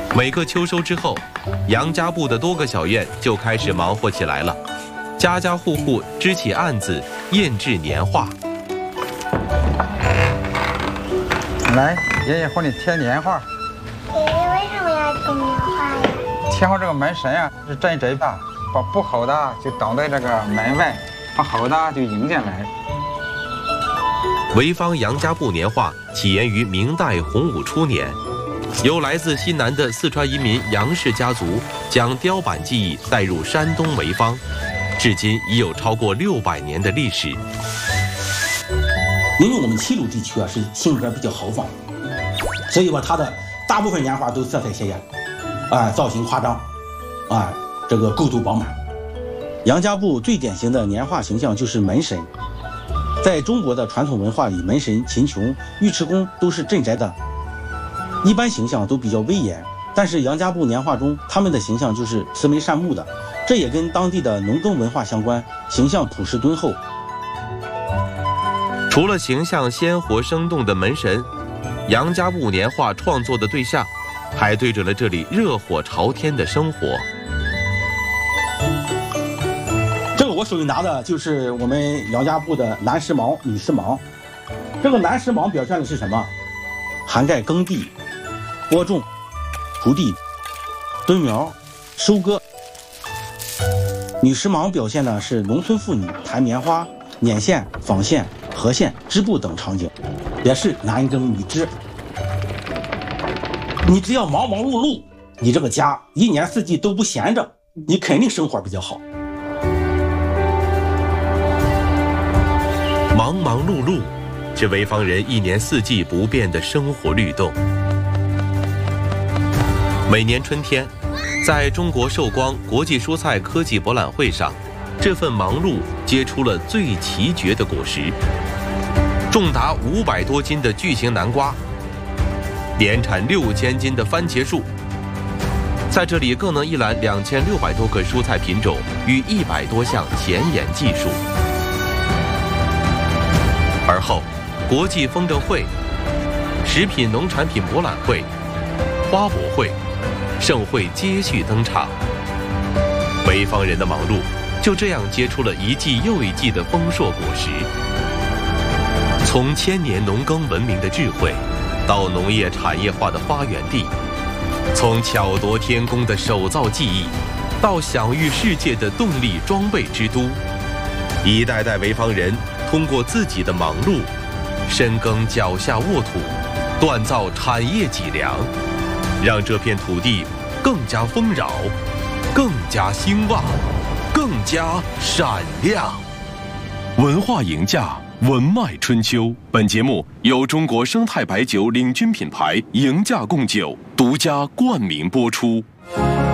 每个秋收之后，杨家埠的多个小院就开始忙活起来了，家家户户支起案子，验制年画。 来，爷爷和你贴年画。 爷爷为什么要贴年画呀？ 贴好这个门神啊，是镇贼的，把不好的就挡在这个门外，把好的就迎进来。 潍坊杨家埠年画起源于明代洪武初年，由来自西南的四川移民杨氏家族将雕版技艺带入山东潍坊，至今已有超过600年的历史。 因为我们齐鲁地区是性格比较豪放，所以它的大部分年画都色彩鲜艳，造型夸张，这个构图饱满。杨家埠最典型的年画形象就是门神。在中国的传统文化里，门神、秦琼、尉迟恭都是镇宅的，一般形象都比较威严。但是杨家埠年画中，他们的形象就是慈眉善目的，这也跟当地的农耕文化相关，形象朴实敦厚。 除了形象鲜活生动的门神，杨家埠年画创作的对象，还对准了这里热火朝天的生活。 这个我手里拿的就是我们杨家埠的南石芒、女石芒。这个南石芒表现的是什么？涵盖耕地、播种、锄地、蹲苗、收割。女石芒表现的是农村妇女弹棉花、捻线、纺线、和线、织布等场景，也是男耕女织。你只要忙忙碌碌，你这个家一年四季都不闲着，你肯定生活比较好。 忙忙碌碌，是潍坊人一年四季不变的生活律动。每年春天，在中国寿光国际蔬菜科技博览会上，这份忙碌结出了最奇绝的果实，重达500多斤的巨型南瓜，年产6000斤的番茄树，在这里更能一览2600多个蔬菜品种与100多项前沿技术。而后，国际风筝会、食品农产品博览会、花博会、盛会接续登场，潍坊人的忙碌就这样结出了一季又一季的丰硕果实。从千年农耕文明的智慧，到农业产业化的发源地；从巧夺天工的手造技艺，到享誉世界的动力装备之都，一代代潍坊人通过自己的忙碌，深耕脚下沃土，锻造产业脊梁，让这片土地更加丰饶，更加兴旺，更加闪亮。文化赢家，文脉春秋。本节目由中国生态白酒领军品牌赢家贡酒独家冠名播出。